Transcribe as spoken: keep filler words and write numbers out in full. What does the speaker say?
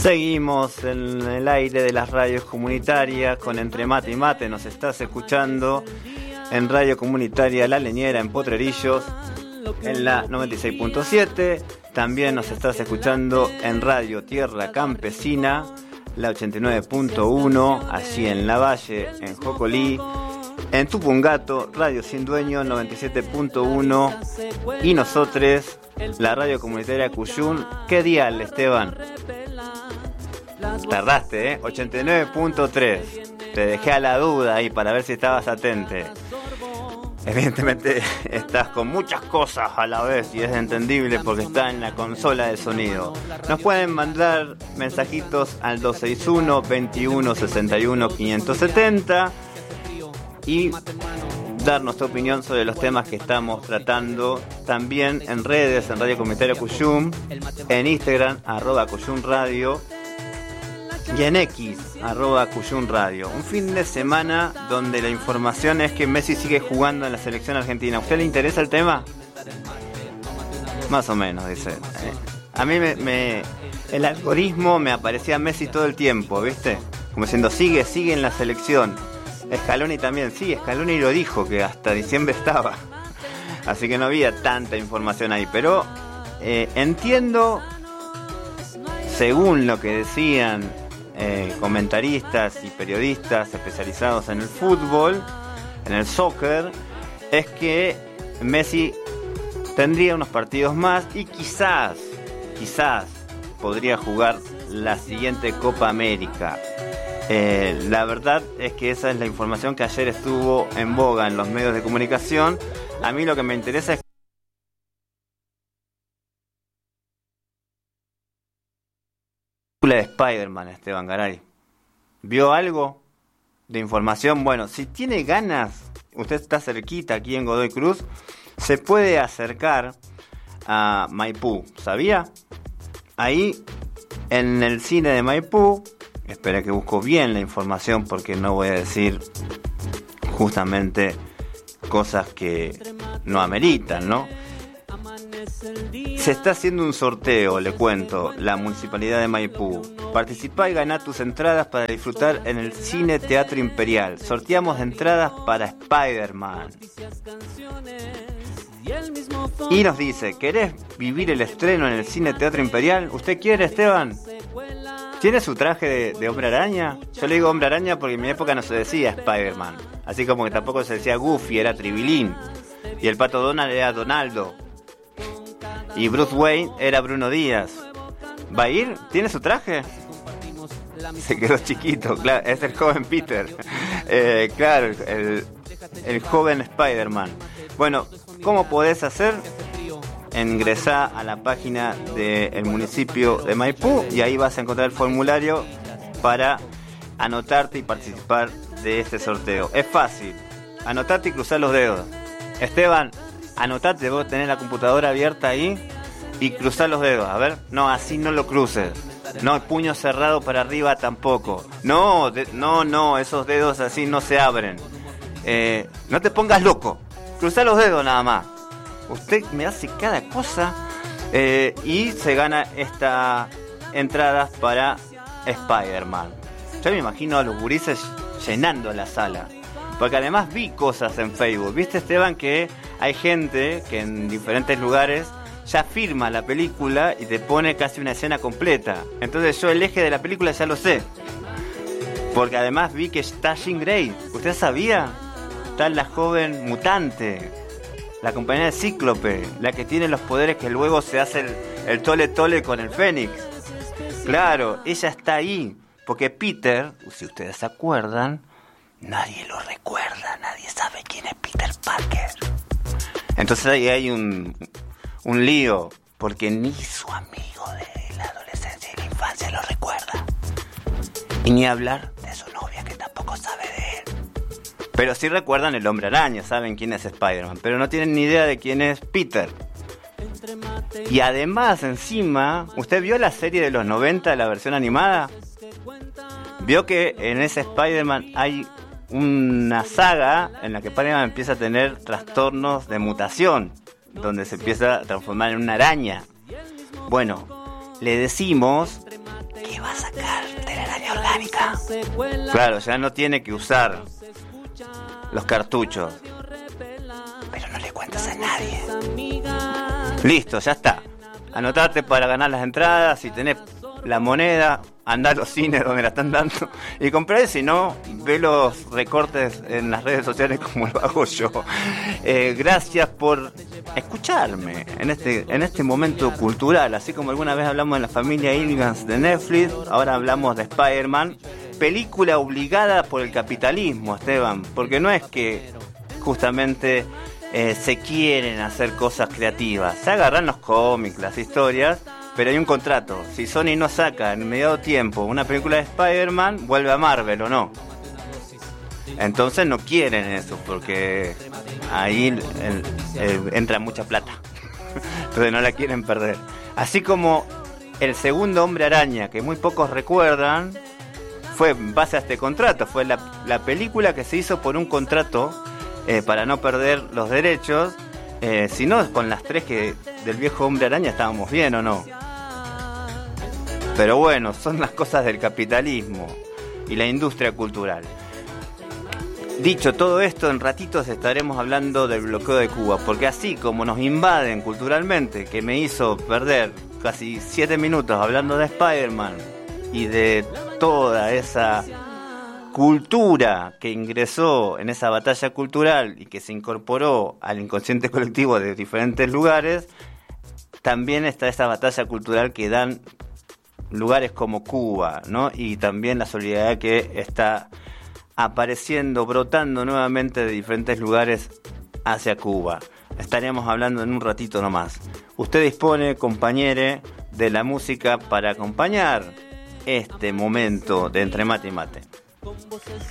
Seguimos en el aire de las radios comunitarias con Entre Mate y Mate. Nos estás escuchando en Radio Comunitaria La Leñera en Potrerillos, en la noventa y seis punto siete. También nos estás escuchando en Radio Tierra Campesina, la ochenta y nueve punto uno, allí en La Valle, en Jocolí. En Tupungato, Radio Sin Dueño, noventa y siete punto uno. Y nosotros, la Radio Comunitaria Cuyún. ¿Qué dial, Esteban? Tardaste, ¿eh? ochenta y nueve punto tres. Te dejé a la duda ahí para ver si estabas atente. Evidentemente estás con muchas cosas a la vez y es entendible porque está en la consola de sonido. Nos pueden mandar mensajitos al dos seis uno, veintiuno, sesenta y uno, quinientos setenta y darnos tu opinión sobre los temas que estamos tratando. También en redes, en Radio Comunitaria Cuyum, en Instagram, arroba Cuyum Radio, y en X, arroba Cuyum Radio. Un fin de semana donde la información es que Messi sigue jugando en la selección argentina. ¿A usted le interesa el tema? Más o menos, dice. Eh, a mí me, me el algoritmo me aparecía Messi todo el tiempo, ¿viste? Como diciendo, sigue, sigue en la selección. Scaloni también, sí, Scaloni lo dijo que hasta diciembre estaba. Así que no había tanta información ahí. Pero eh, entiendo, según lo que decían Eh, comentaristas y periodistas especializados en el fútbol, en el soccer, es que Messi tendría unos partidos más y quizás, quizás podría jugar la siguiente Copa América. Eh, la verdad es que esa es la información que ayer estuvo en boga en los medios de comunicación. A mí lo que me interesa es de Spider-Man, Esteban Garay. ¿Vio algo de información? Bueno, si tiene ganas, usted está cerquita aquí en Godoy Cruz, se puede acercar a Maipú, ¿sabía? Ahí en el cine de Maipú, espera que busco bien la información porque no voy a decir justamente cosas que no ameritan, ¿no? Se está haciendo un sorteo, le cuento, la Municipalidad de Maipú. Participá y ganá tus entradas para disfrutar en el Cine Teatro Imperial. Sorteamos entradas para Spider-Man. Y nos dice, ¿querés vivir el estreno en el Cine Teatro Imperial? ¿Usted quiere, Esteban? ¿Tiene su traje de, de Hombre Araña? Yo le digo Hombre Araña porque en mi época no se decía Spider-Man. Así como que tampoco se decía Goofy, era Tribilín. Y el Pato Donald era Donaldo. Y Bruce Wayne era Bruno Díaz. ¿Va a ir? ¿Tiene su traje? Se quedó chiquito, claro, es el joven Peter. Eh, claro, el, el joven Spider-Man. Bueno, ¿cómo podés hacer? Ingresá a la página del municipio de Maipú y ahí vas a encontrar el formulario para anotarte y participar de este sorteo. Es fácil, anotarte y cruzar los dedos. Esteban, anotate, vos tenés la computadora abierta ahí y cruzar los dedos. A ver, no, así no lo cruces. No, puño cerrado para arriba tampoco. No, de, no, no, esos dedos así no se abren. Eh, no te pongas loco. Cruzá los dedos nada más. Usted me hace cada cosa eh, y se gana estas entradas para Spider-Man. Yo me imagino a los gurises llenando la sala. Porque además vi cosas en Facebook. ¿Viste, Esteban, que hay gente que en diferentes lugares ya firma la película y te pone casi una escena completa? Entonces yo el eje de la película ya lo sé. Porque además vi que está Jean Grey. ¿Usted sabía? Está la joven mutante, la compañera de Cíclope, la que tiene los poderes que luego se hace el, el tole tole con el Fénix. Claro, ella está ahí. Porque Peter, si ustedes se acuerdan, nadie lo recuerda, nadie sabe quién es Peter Parker. Entonces ahí hay un, un lío, porque ni su amigo de la adolescencia y la infancia lo recuerda. Y ni hablar de su novia, que tampoco sabe de él. Pero sí recuerdan el Hombre Araña, saben quién es Spider-Man, pero no tienen ni idea de quién es Peter. Y además, encima, ¿usted vio la serie de los noventa, la versión animada? Vio que en ese Spider-Man hay una saga en la que Spider-Man empieza a tener trastornos de mutación, donde se empieza a transformar en una araña. Bueno, le decimos que va a mecánica. Claro, ya no tiene que usar los cartuchos. Pero no le cuentes a nadie. Listo, ya está. Anotate para ganar las entradas. Si tenés la moneda, andá a los cines donde la están dando y compré. Si no, ve los recortes en las redes sociales como lo hago yo. Eh, gracias por escucharme en este, en este momento cultural. Así como alguna vez hablamos de la familia Ilgans de Netflix, ahora hablamos de Spider-Man. Película obligada por el capitalismo, Esteban. Porque no es que justamente eh, se quieren hacer cosas creativas. Se agarran los cómics, las historias, pero hay un contrato. Si Sony no saca en inmediato tiempo una película de Spider-Man, vuelve a Marvel o no. Entonces no quieren eso, porque ahí el, el, el, entra mucha plata. Entonces no la quieren perder. Así como el segundo Hombre Araña, que muy pocos recuerdan, fue en base a este contrato. Fue la, la película que se hizo por un contrato eh, para no perder los derechos. Eh, si no, con las tres que del viejo Hombre Araña estábamos bien o no. Pero bueno, son las cosas del capitalismo y la industria cultural. Dicho todo esto, en ratitos estaremos hablando del bloqueo de Cuba, porque así como nos invaden culturalmente, que me hizo perder casi siete minutos hablando de Spider-Man y de toda esa cultura que ingresó en esa batalla cultural y que se incorporó al inconsciente colectivo de diferentes lugares, también está esa batalla cultural que dan lugares como Cuba, ¿no? Y también la solidaridad que está apareciendo, brotando nuevamente de diferentes lugares hacia Cuba. Estaríamos hablando en un ratito nomás. Usted dispone, compañere, de la música para acompañar este momento de Entre Mate y Mate.